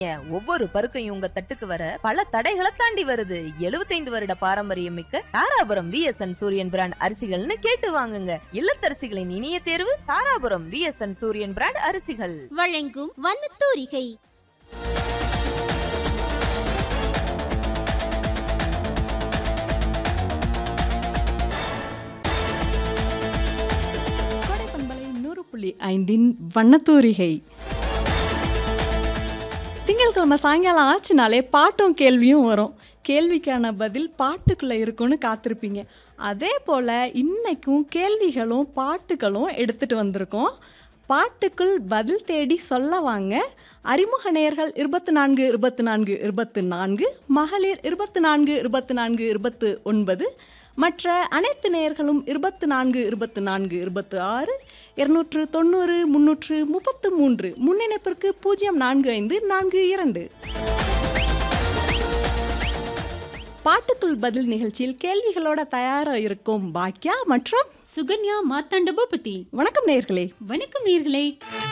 ஒவ்வொரு பருக்கையும் உங்க தட்டுக்கு வர பல தடைகளை தாண்டி வருது. 75 வருட பாரம்பரியம் மிக்க தாராபுரம் விஎஸ்என் சூரியன் பிராண்ட் அரிசிகள்னு கேட்டு வாங்குங்க. இல்லத்தரசிகளின் இனிய தேர்வு தாராபுரம் விஎஸ்என் சூரியன் பிராண்ட் அரிசிகள். வழங்கும் வண்ணத்தூரிகை. கோடைப்பண்பலை 100.5 வண்ணத்தூரிகை. திங்கட்கிழமை சாயங்காலம் ஆச்சுனாலே பாட்டும் கேள்வியும் வரும். கேள்விக்கான பதில் பாட்டுக்குள்ளே இருக்கும்னு காத்திருப்பீங்க. அதே போல் இன்னைக்கும் கேள்விகளும் பாட்டுகளும் எடுத்துகிட்டு வந்திருக்கோம். பாட்டுக்குள் பதில் தேடி சொல்ல வாங்க. அறிமுக நேயர்கள் 24 24 24, மகளிர் 24 24 29, மற்ற அனைத்து நேயர்களும் 24 24 26, 290 333, முன்னிணைப்பிற்கு 045442. பாட்டுக்குள் பதில் நிகழ்ச்சியில் கேள்விகளோட தயாராக இருக்கும் பாக்கியா மற்றும் சுகன்யா மார்த்தாண்ட பூபதி. வணக்கம் நேயர்களே. வணக்கம் நேயர்களே.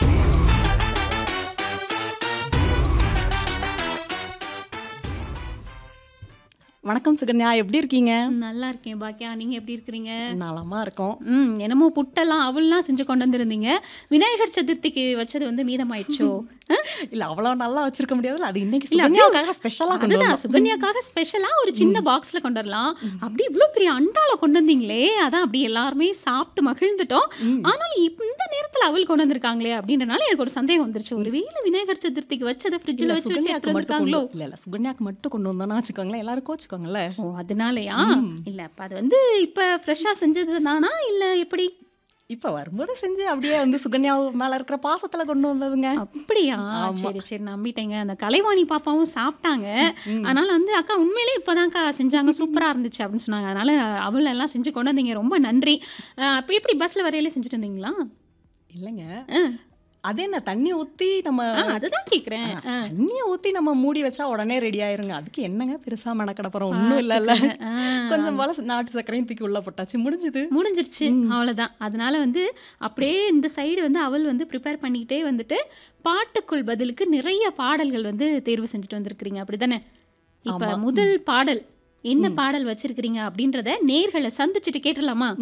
வணக்கம் சுகன்யா, எப்படி இருக்கீங்க? நல்லா இருக்கேன் பாக்கியா, நீங்க எப்படி இருக்கிறீங்க? நலமா இருக்கோம். என்னமோ புட்டெல்லாம் அவள்லாம் செஞ்சு கொண்டு வந்திருந்தீங்க. விநாயகர் சதுர்த்திக்கு வச்சது வந்து மீதமாயிடுச்சோ? இல்ல அவ்வளவு நல்லா வச்சிருக்க முடியாதுல்ல. அது இன்னைக்கு சுகன்யாவுக்காக ஸ்பெஷலா கொண்டு அதுதான் வந்தோம். சுகன்யாக்காக ஸ்பெஷலா ஒரு சின்ன பாக்ஸ்ல கொண்டு வரலாம். அப்படி இவ்வளவு பெரிய அண்டால கொண்டு வந்தீங்களே, அதான் அப்படி எல்லாருமே சாப்பிட்டு மகிழ்ந்துட்டோம். ஆனாலும் இந்த நேரத்துல அவள் கொண்டு வந்திருக்காங்களே அப்படின்றனால எனக்கு ஒரு சந்தேகம் வந்துருச்சு. ஒருவேளை விநாயகர் சதுர்த்திக்கு வச்சதை ஃப்ரிட்ஜ்ல வச்சு சுகன்யாக்கு மட்டும் வச்சிருக்காங்களோ? இல்ல சுகன்யாக்கு மட்டும் கொண்டு வந்தோம்னா வச்சுக்கோங்களேன், எல்லாரும் கோச்சுக்கோங்கல்ல. ஓ, அதனாலயா? இல்ல அப்ப அது வந்து இப்ப ஃப்ரெஷ்ஷா செஞ்சது தானா இல்ல எப்படி? இப்ப வரும்போது செஞ்சு அப்படியே வந்து சுகன்யா மேல இருக்கிற பாசத்துல கொண்டு வந்ததுங்க. அப்படியா? சரி சரி, நம்பிட்டேங்க. அந்த கலைவாணி பாப்பாவும் சாப்பிட்டாங்க. அதனால வந்து அக்கா உண்மையிலே இப்பதான்க்கா செஞ்சாங்க, சூப்பரா இருந்துச்சு அப்படின்னு சொன்னாங்க. அதனால அவள் எல்லாம் செஞ்சு கொண்டு வந்தீங்க, ரொம்ப நன்றி. அப்ப எப்படி பஸ்ல வரையில செஞ்சுட்டு வந்தீங்களா? இல்லைங்க, அது என்ன தண்ணி ஊத்தி நம்ம அதுதான் கேக்குறேன். தண்ணியை ஊத்தி நம்ம மூடி வச்சா உடனே ரெடி ஆயிருங்க. அதுக்கு என்னங்க பெருசா மெனக்கட போறோம்? ஒன்றும் இல்லைல்ல. கொஞ்சம் போல நாட்டு சர்க்கரையும் தூக்கி உள்ள போட்டாச்சு, முடிஞ்சிருச்சு, அவ்வளவுதான். அதனால வந்து அப்படியே இந்த சைடு வந்து அவள் வந்து ப்ரிப்பேர் பண்ணிக்கிட்டே வந்துட்டு பாட்டுக்குள் பதிலுக்கு நிறைய பாடல்கள் வந்து தேர்வு செஞ்சுட்டு வந்திருக்கிறீங்க, அப்படிதானே? இப்ப முதல் பாடல் என்ன பாடல் வச்சிருக்கிறீங்க அப்படின்றத நேர்களை சந்திச்சுட்டு கேட்டலாமா?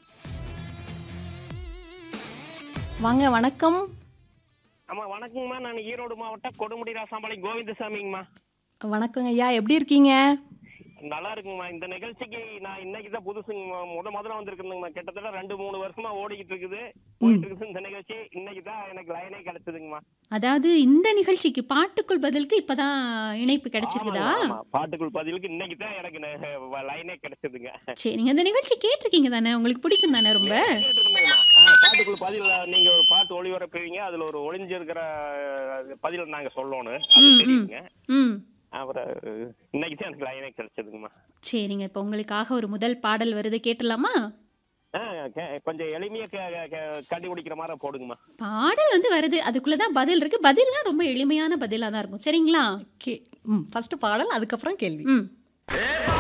வாங்க. வணக்கம். ஆமா வணக்கங்கம்மா. நான் ஈரோடு மாவட்டம் கொடுமுடி ராசாம்பாளையம் கோவிந்தசாமிங்கம்மா. வணக்கங்க ஐயா, எப்படி இருக்கீங்க? நல்லா இருக்குங்கம்மா. இந்த நிகழ்ச்சிக்கு நான் இன்னைக்கு தான் புதுசுங்கம்மா, முதல்ல வந்திருக்குதுங்கம்மா. கிட்டத்தட்ட 2-3 வருஷமா ஓடிக்கிட்டு இருக்குது, போயிட்டு இருக்குது இந்த நிகழ்ச்சி. இன்னைக்கு தான் எனக்கு லைனே கிடைச்சதுங்கம்மா. அதாவது இந்த நிகழ்ச்சிக்கு பாட்டுக்குள் பதிலுக்கு இப்பதான் இணைப்பு கிடைச்சிருக்குதா? பாட்டுக்குள் பதிலுக்கு இன்னைக்கு தான் எனக்கு லைனே கிடைச்சதுங்க. சரிங்க, இந்த நிகழ்ச்சி கேட்டிருக்கீங்க தானே? உங்களுக்கு பிடிக்கும் தானே? ரொம்ப கேட்டுருந்தேங்கம்மா. பாட்டுக்குள் பதில் நீங்க ஒரு பாட்டு ஒளிபரப்புவீங்க, அதுல ஒரு ஒளிஞ்சிருக்கிற பதில் நாங்க சொல்லணும், அது தெரியுங்க. அப்புறம் இன்னைக்கு தான் எனக்கு லைனே கிடைச்சதுங்கம்மா. சரிங்க, இப்போ உங்களுக்காக ஒரு முதல் பாடல் வருது, கேட்டலாமா? கொஞ்சம் எளிமையா கண்டுபிடிக்கிற மாதிரி போடுங்கம்மா. பாடல் வந்து வருது, அதுக்குள்ளதான் பதில் இருக்கு. பதில்லாம் ரொம்ப எளிமையான பதிலா தான் இருக்கும், சரிங்களா? ஃபர்ஸ்ட் பாடல், அதுக்கப்புறம் கேள்வி.